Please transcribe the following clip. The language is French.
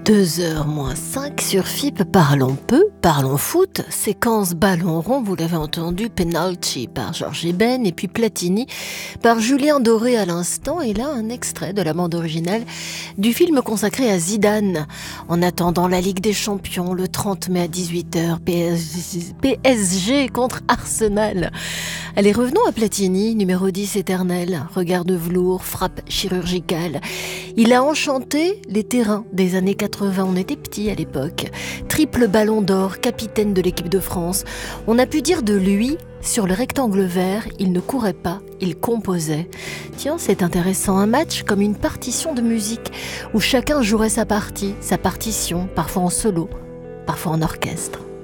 2h moins 5 sur FIP, parlons peu, parlons foot, séquence ballon rond, vous l'avez entendu, Penalty par Georges Eben et puis Platini par Julien Doré à l'instant, et là un extrait de la bande originale du film consacré à Zidane. En attendant la Ligue des Champions, le 30 mai à 18h, PSG contre Arsenal. Allez, revenons à Platini, numéro 10 éternel, regard de velours, frappe chirurgicale. Il a enchanté les terrains des années 80, on était petits à l'époque. Triple ballon d'or, capitaine de l'équipe de France. On a pu dire de lui, sur le rectangle vert, il ne courait pas, il composait. Tiens, c'est intéressant, un match comme une partition de musique, où chacun jouerait sa partie, sa partition, parfois en solo, parfois en orchestre.